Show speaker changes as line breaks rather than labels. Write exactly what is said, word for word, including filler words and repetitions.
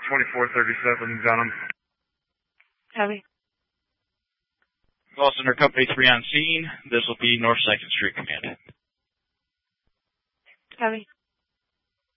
twenty-four thirty-seven, Dunham.
Copy.
Call Center Company three on scene. This will be North second Street Command.
Copy.